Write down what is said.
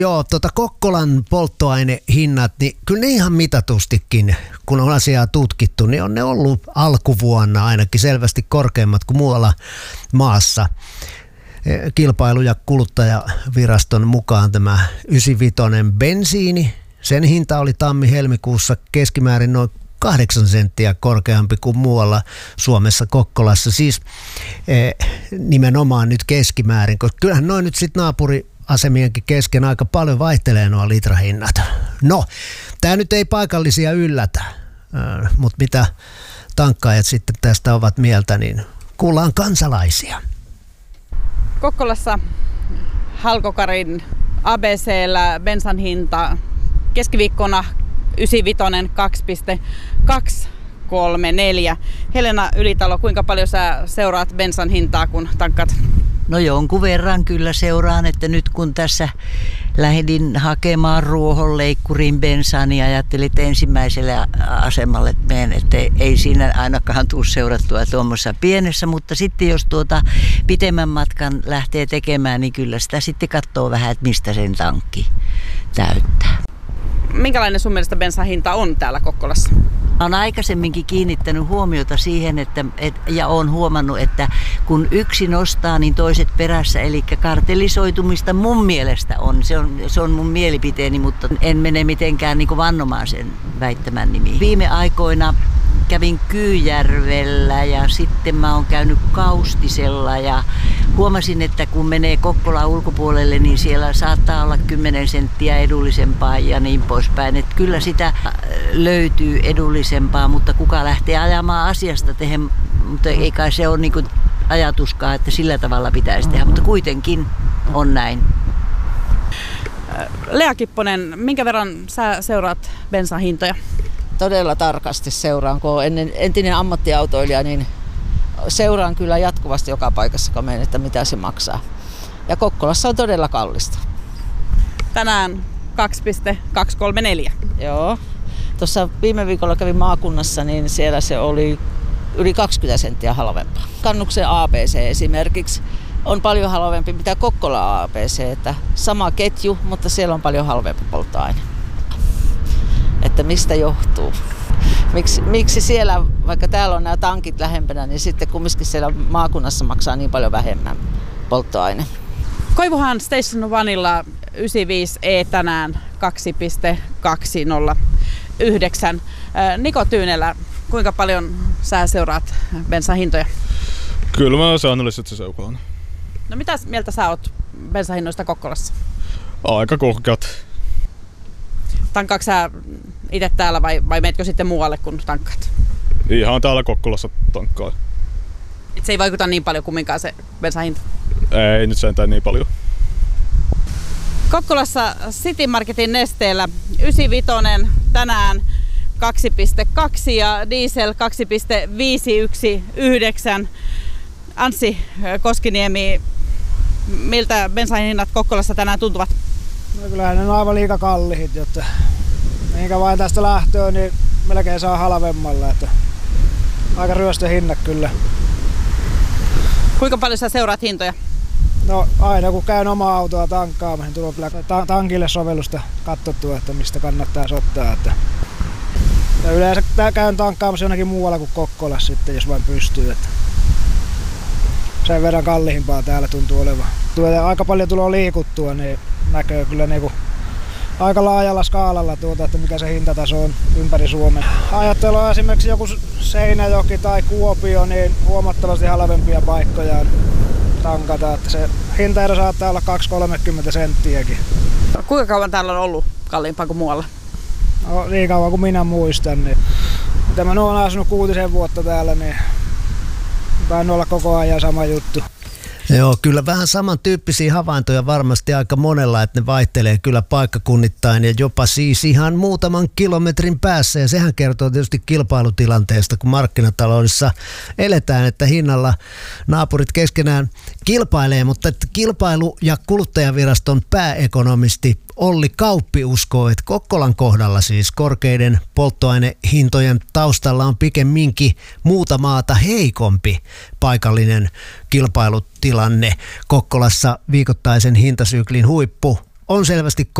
Joo, Kokkolan polttoainehinnat, niin kyllä ne ihan mitatustikin, kun on asiaa tutkittu, niin on ne ollut alkuvuonna ainakin selvästi korkeammat kuin muualla maassa. Kilpailu- ja kuluttajaviraston mukaan tämä 95 bensiini, sen hinta oli tammi-helmikuussa keskimäärin noin 8 senttiä korkeampi kuin muualla Suomessa Kokkolassa. Siis nimenomaan nyt keskimäärin, koska kyllähän noin nyt sitten naapuriasemienkin kesken aika paljon vaihtelee nuo litrahinnat. No, tämä nyt ei paikallisia yllätä, mutta mitä tankkaajat sitten tästä ovat mieltä, niin kuullaan kansalaisia. Kokkolassa Halkokarin ABC:llä bensan hinta keskiviikkona 95 2,234. Helena Ylitalo, kuinka paljon sä seuraat bensan hintaa, kun tankkaat? No jonkun verran kyllä seuraan, että nyt kun tässä lähdin hakemaan ruohonleikkurin bensaa, niin ajattelin, että ensimmäiselle asemalle menen, että ei siinä ainakaan tule seurattua tuommoisessa pienessä, mutta sitten jos pitemmän matkan lähtee tekemään, niin kyllä sitä sitten katsoo vähän, että mistä sen tankki täyttää. Minkälainen sun mielestä bensan hinta on täällä Kokkolassa? Olen aikaisemminkin kiinnittänyt huomiota siihen, ja olen huomannut, että kun yksi nostaa, niin toiset perässä. Eli kartellisoitumista mun mielestä on. Se on mun mielipiteeni, mutta en mene mitenkään niin kuin vannomaan sen väittämän nimiin. Viime aikoina kävin Kyyjärvellä ja sitten mä oon käynyt Kaustisella ja huomasin, että kun menee Kokkolan ulkopuolelle, niin siellä saattaa olla 10 senttiä edullisempaa ja niin poispäin. Että kyllä sitä löytyy edullisempaa, mutta kuka lähtee ajamaan asiasta tehdä, mutta ei kai se ole niin kuin ajatuskaan, että sillä tavalla pitäisi tehdä, mutta kuitenkin on näin. Lea Kipponen, minkä verran sä seuraat bensan hintoja? Todella tarkasti seuraan, kun olen entinen ammattiautoilija, niin seuraan kyllä jatkuvasti joka paikassa, kun menen, että mitä se maksaa. Ja Kokkolassa on todella kallista. Tänään 2,234. Joo. Tuossa viime viikolla kävin maakunnassa, niin siellä se oli yli 20 senttiä halvempaa. Kannuksen ABC esimerkiksi on paljon halvempi mitä Kokkola ABC, että sama ketju, mutta siellä on paljon halvempi polttoaine. Että mistä johtuu? Miksi siellä, vaikka täällä on nämä tankit lähempänä, niin sitten kumminkin siellä maakunnassa maksaa niin paljon vähemmän polttoaine? Koivuhan Station Oneilla 95E tänään 2,209. Niko Tyynelä, kuinka paljon sä seuraat bensan hintoja? Kyllä mä säännöllisesti seuraan. No mitä mieltä sä oot bensan hinnoista Kokkolassa? Aika korkeat. Tankkaatko sä itse täällä vai meetkö sitten muualle kun tankkaat? Ihan täällä Kokkolassa tankkaa. Se ei vaikuta niin paljon kumminkaan se bensan hinta? Ei nyt sentään niin paljon. Kokkolassa City Marketin nesteellä 95 tänään 2,2 ja diesel 2,519. Anssi Koskiniemi, miltä bensan hinnat Kokkolassa tänään tuntuvat? No kyllähän ne on aivan liika kalliit, jotta minkä vain tästä lähtöön, niin melkein saa halvemmalla. Että aika ryöstöhinnat kyllä. Kuinka paljon sä seuraat hintoja? No aina kun käyn omaa autoa tankkaamassa, niin tulee tankille sovellusta katsottua, että mistä kannattaa ottaa. Että ja yleensä käyn tankkaamassa jonnekin muualla kuin Kokkolassa sitten, jos vain pystyy. Että sen verran kalliimpaa täällä tuntuu olevan. Aika paljon tulee liikuttua, niin näkee kyllä niinku aika laajalla skaalalla että mikä se hintataso on ympäri Suomen. Ajattelua esimerkiksi joku Seinäjoki tai Kuopio, niin huomattavasti halvempia paikkoja tankata. Että se hintaero saattaa olla 2-30 senttiäkin. Kuinka kauan täällä on ollut kalliimpaa kuin muualla? No, niin kauan kuin minä muistan. Niin. Mitä mä olen asunut 6 vuotta täällä, niin tainnut olla koko ajan sama juttu. Joo, kyllä vähän samantyyppisiä havaintoja varmasti aika monella, että ne vaihtelee kyllä paikkakunnittain ja jopa siis ihan muutaman kilometrin päässä. Ja sehän kertoo tietysti kilpailutilanteesta, kun markkinataloudessa eletään, että hinnalla naapurit keskenään kilpailee, mutta että kilpailu- ja kuluttajaviraston pääekonomisti Olli Kauppi uskoo, että Kokkolan kohdalla siis korkeiden polttoainehintojen taustalla on pikemminkin muuta maata heikompi paikallinen kilpailutilanne. Kokkolassa viikoittaisen hintasyklin huippu on selvästi